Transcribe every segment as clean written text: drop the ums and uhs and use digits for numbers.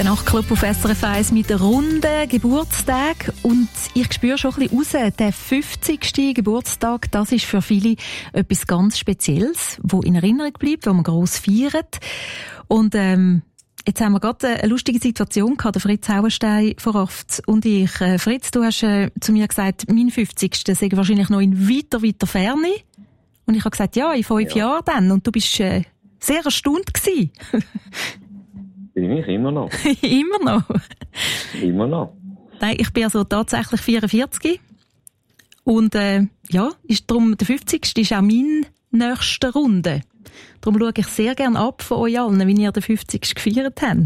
Der Nachtclub auf SRF 1 mit runden Geburtstag. Und ich spüre schon ein bisschen raus, der 50. Geburtstag, das ist für viele etwas ganz Spezielles, wo in Erinnerung bleibt, wo man gross feiert. Und jetzt haben wir gerade eine lustige Situation gehabt, der Fritz Hauenstein von Raft und ich. Fritz, du hast zu mir gesagt, mein 50. sei wahrscheinlich noch in weiter Ferne. Und ich habe gesagt, ja, in 5 Jahren dann. Und du bist sehr erstaunt gewesen. Bin ich immer noch. Immer noch? Immer noch. Nein, ich bin also tatsächlich 44. Und ist darum, der 50. ist auch meine nächste Runde. Darum schaue ich sehr gerne ab von euch allen, wie ihr den 50. gefeiert habt.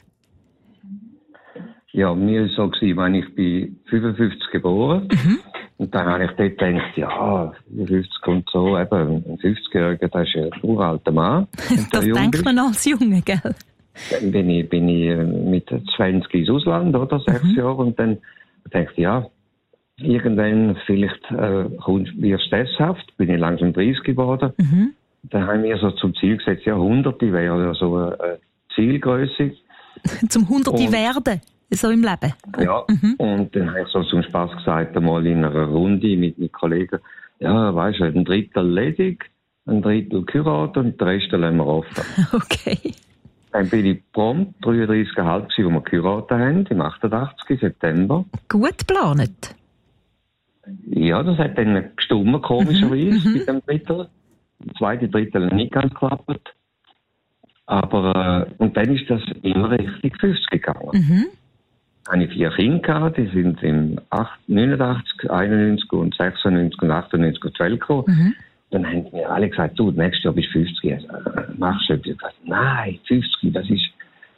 Ja, mir war es so, wenn ich bin 55 geboren. Mhm. Und dann habe ich dort gedacht, ja, 50 und so, eben, ein 50-Jähriger, das ist ein uralter Mann. Das denkt man als Junge, gell? Dann bin ich mit 20 ins Ausland, oder? 6 Jahre. Und dann dachte ich, ja, irgendwann vielleicht wirst du sesshaft. Bin ich langsam 30 geworden. Mhm. Dann haben wir so zum Ziel gesetzt, ja, 100 wäre so eine Zielgröße. Zum 100 werden, so im Leben? Ja, und dann habe ich so zum Spass gesagt, einmal in einer Runde mit Kollegen, ja, weisst du, ein Drittel ledig, ein Drittel geheiratet und den Rest lassen wir offen. Okay. Dann bin ich prompt 33,5 als wir geheiratet haben, im 88. September. Gut geplant? Ja, das hat dann gestummt, komischerweise, mit dem Drittel. Der zweite Drittel nicht ganz geklappt. Aber, und dann ist das immer richtig 50 gegangen. Mhm. Habe ich 4 Kinder gehabt, die sind im 89, 91 und 96 und 98 auf die Welt gekommen. Mhm. Dann haben mir alle gesagt, du, nächstes Jahr bist du 50, machst du etwas? Ich habe gesagt, nein, 50, das ist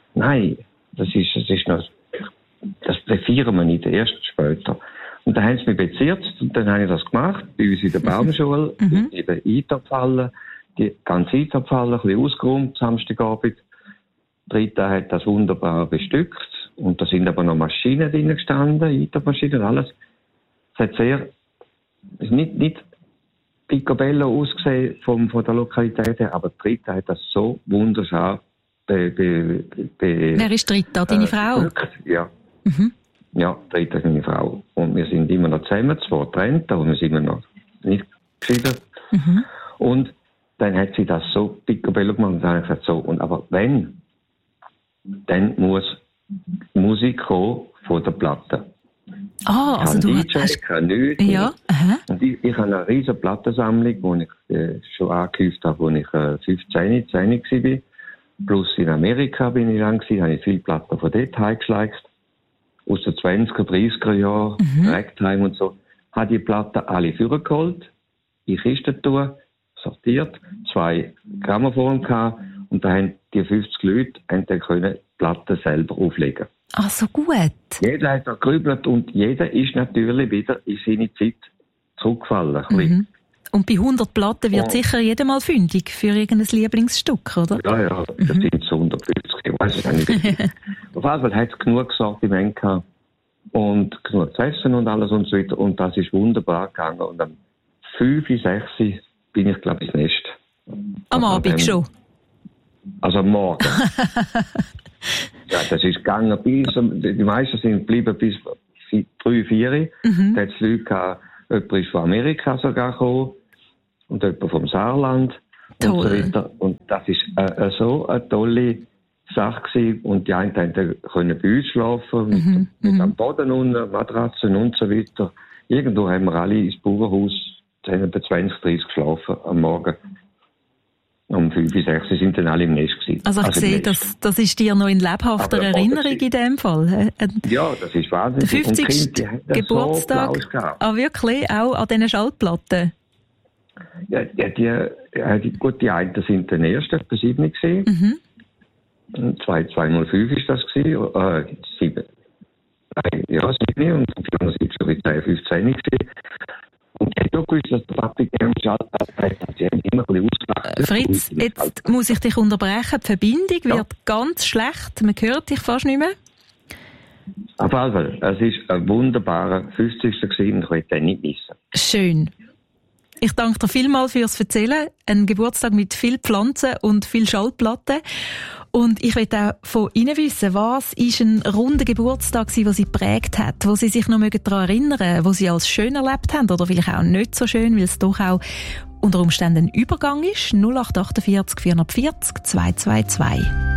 noch, das feiern wir nicht, erst später. Und dann haben sie mich bezirzt und dann habe ich das gemacht, bei uns in der Baumschule, in der Eintopfhalle, die ganze Eintopfhalle, ein bisschen ausgeräumt, Samstagabend. Rita hat das wunderbar bestückt und da sind aber noch Maschinen drin gestanden, Eintopfmaschinen und alles. Es hat ist nicht picobello ausgesehen von der Lokalität her, aber Rita hat das so wunderschön Wer ist Rita, deine Frau? Ja. Mhm. Ja, Rita ist meine Frau. Und wir sind immer noch zusammen, zwar getrennt, aber wir sind immer noch nicht geschieden. Mhm. Und dann hat sie das so picobello gemacht und dann habe ich gesagt, so, und aber wenn, dann muss Musik kommen von der Platte. Ah, also du hast... nichts. Ja, und ich habe eine riesige Plattensammlung, die ich schon angehäuft habe, als ich 10 war. Plus in Amerika bin ich lang gewesen, habe ich viele Platten von dort heimgeschleicht. Aus den 20er, 30er Jahren, Ragtime und so, habe die Platten alle vorgeholt, in Kisten tun, sortiert, 2 Grammophone gehabt und da haben die 50 Leute dann können die Platten selber auflegen. Ach, so gut. Jeder hat da gerübelt und jeder ist natürlich wieder in seine Zeit zurückgefallen. Mhm. Und bei 100 Platten wird sicher jeder mal fündig für irgendein Lieblingsstück, oder? Ja, das sind so 150, ich weiß es nicht. Auf jeden Fall hat es genug Sortiment gehabt und genug zu essen und alles und so weiter. Und das ist wunderbar gegangen. Und am 5, 6 bin ich, glaube ich, ins Nest. Am Abend schon? Also am Morgen. Ja, das ist gegangen bis, die meisten sind geblieben bis 3, 4. Da hat es Leute gehabt, jemand ist von Amerika sogar gekommen und jemand vom Saarland und so weiter. Und das ist so eine tolle Sache gewesen. Und die einen können bei uns schlafen, mit am Boden unten, Matratzen und so weiter. Irgendwo haben wir alle ins Bauernhaus, da haben wir 20, 30 geschlafen am Morgen. Um 5, 6 sind dann alle im Nest gewesen. Also ich sehe, das ist dir noch in lebhafter Erinnerung in dem Fall. Ja, das ist wahnsinnig. Der 50. Geburtstag. So wirklich? Auch an diesen Schallplatten? Ja, die einen sind den ersten, etwa 7 gewesen. 2x5 ist das gewesen. 7. Ja, 7 und die anderen sind schon wie 10, 15 gewesen. Und ich habe gewusst, dass der Papi gerne Schallplatten hat. Sie haben immer ein bisschen ausgelacht. Fritz, jetzt muss ich dich unterbrechen. Die Verbindung wird ganz schlecht. Man hört dich fast nicht mehr. Auf jeden Fall. Es war ein wunderbarer 50. gewesen und ich will den nicht missen. Schön. Ich danke dir vielmals fürs Erzählen. Ein Geburtstag mit viel Pflanzen und viel Schallplatten. Und ich möchte auch von Ihnen wissen, was ist ein runder Geburtstag gewesen, der Sie geprägt hat, wo Sie sich noch daran erinnern, wo Sie als schön erlebt haben oder vielleicht auch nicht so schön, weil es doch auch unter Umständen ein Übergang ist. 0848 440 222.